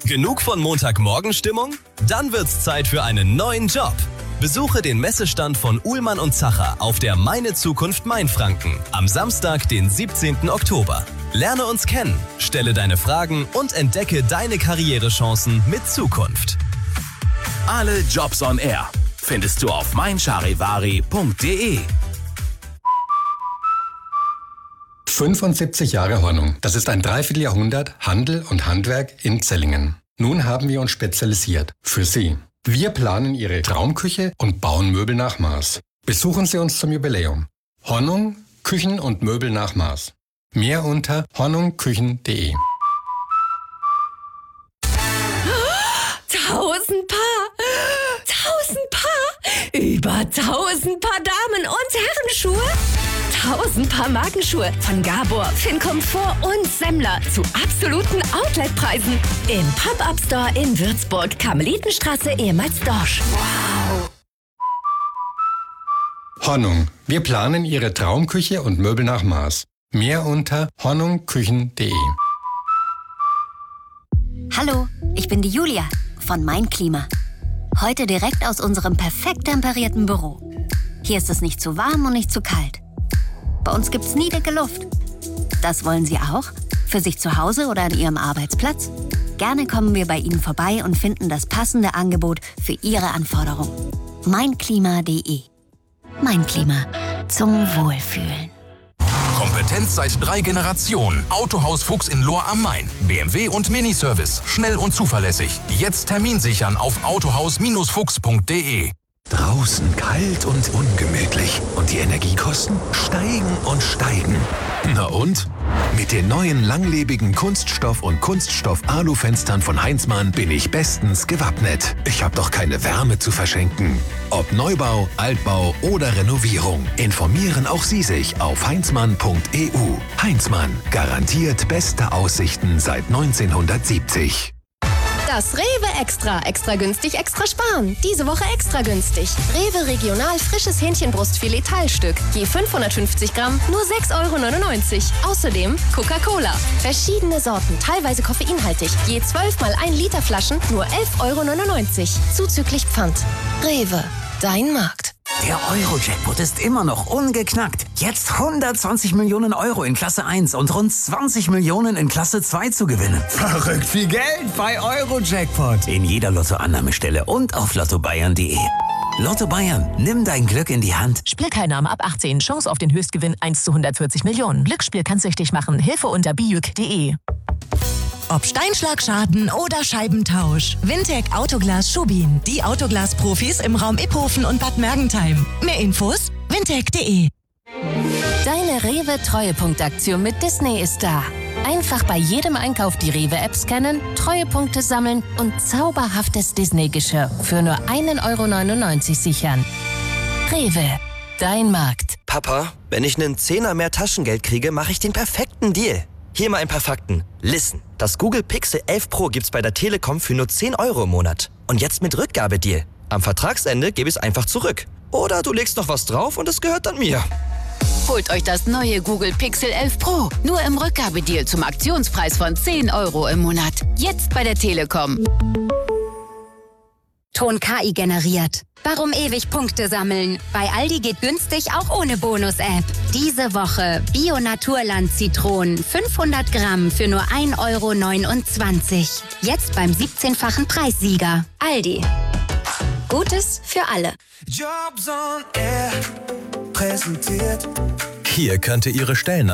Genug von Montagmorgenstimmung? Dann wird's Zeit für einen neuen Job. Besuche den Messestand von Uhlmann und Zacher auf der Meine Zukunft Mainfranken am Samstag, den 17. Oktober. Lerne uns kennen, stelle deine Fragen und entdecke deine Karrierechancen mit Zukunft. Alle Jobs on Air findest du auf meincharivari.de. 75 Jahre Hornung. Das ist ein Dreivierteljahrhundert Handel und Handwerk in Zellingen. Nun haben wir uns spezialisiert. Für Sie. Wir planen Ihre Traumküche und bauen Möbel nach Maß. Besuchen Sie uns zum Jubiläum. Hornung, Küchen und Möbel nach Maß. Mehr unter hornungküchen.de. 1000 Paar! 1000 Paar! Über 1000 Paar Damen- und Herrenschuhe! 1000 Paar Markenschuhe von Gabor, Fincomfort und Semmler zu absoluten Outletpreisen. Im Pop-Up-Store in Würzburg, Karmelitenstraße, ehemals Dorsch. Wow! Hornung. Wir planen Ihre Traumküche und Möbel nach Maß. Mehr unter hornungküchen.de. Hallo, ich bin die Julia von Mein Klima. Heute direkt aus unserem perfekt temperierten Büro. Hier ist es nicht zu warm und nicht zu kalt. Bei uns gibt's nie dicke Luft. Das wollen Sie auch? Für sich zu Hause oder an Ihrem Arbeitsplatz? Gerne kommen wir bei Ihnen vorbei und finden das passende Angebot für Ihre Anforderungen. Meinklima.de. Mein Klima. Zum Wohlfühlen. Kompetenz seit 3 Generationen. Autohaus Fuchs in Lohr am Main. BMW und Miniservice. Schnell und zuverlässig. Jetzt Termin sichern auf autohaus-fuchs.de. Draußen kalt und ungemütlich. Und die Energiekosten steigen und steigen. Na und? Mit den neuen langlebigen Kunststoff- und Kunststoff-Alu-Fenstern von Heinzmann bin ich bestens gewappnet. Ich habe doch keine Wärme zu verschenken. Ob Neubau, Altbau oder Renovierung, informieren auch Sie sich auf heinzmann.eu. Heinzmann, garantiert beste Aussichten seit 1970. Das Rewe Extra. Extra günstig, extra sparen. Diese Woche extra günstig. Rewe Regional frisches Hähnchenbrustfilet Teilstück. Je 550 Gramm, nur 6,99 €. Außerdem Coca-Cola. Verschiedene Sorten, teilweise koffeinhaltig. Je 12 mal 1 Liter Flaschen, nur 11,99 €. Zuzüglich Pfand. Rewe. Dein Markt. Der Euro-Jackpot ist immer noch ungeknackt. Jetzt 120 Millionen € in Klasse 1 und rund 20 Millionen in Klasse 2 zu gewinnen. Verrückt viel Geld bei Euro-Jackpot. In jeder Lottoannahmestelle und auf lottobayern.de. Lotto Bayern, nimm dein Glück in die Hand. Spielteilnahme ab 18. Chance auf den Höchstgewinn 1 zu 140 Millionen. Glücksspiel kann süchtig machen. Hilfe unter bijuk.de. Ob Steinschlagschaden oder Scheibentausch. Wintec Autoglas Schubin. Die Autoglas-Profis im Raum Iphofen und Bad Mergentheim. Mehr Infos? wintec.de. Deine Rewe-Treuepunktaktion mit Disney ist da. Einfach bei jedem Einkauf die Rewe-App scannen, Treuepunkte sammeln und zauberhaftes Disney-Geschirr für nur 1,99 € sichern. Rewe, dein Markt. Papa, wenn ich einen Zehner mehr Taschengeld kriege, mache ich den perfekten Deal. Hier mal ein paar Fakten. Listen, das Google Pixel 11 Pro gibt's bei der Telekom für nur 10 € im Monat. Und jetzt mit Rückgabedeal. Am Vertragsende gebe ich es einfach zurück. Oder du legst noch was drauf und es gehört dann mir. Holt euch das neue Google Pixel 11 Pro. Nur im Rückgabedeal zum Aktionspreis von 10 € im Monat. Jetzt bei der Telekom. Ton KI generiert. Warum ewig Punkte sammeln? Bei Aldi geht günstig auch ohne Bonus-App. Diese Woche Bio-Naturland-Zitronen 500 Gramm für nur 1,29 €. Jetzt beim 17-fachen Preissieger. Aldi. Gutes für alle. Hier könnte Ihre Stellen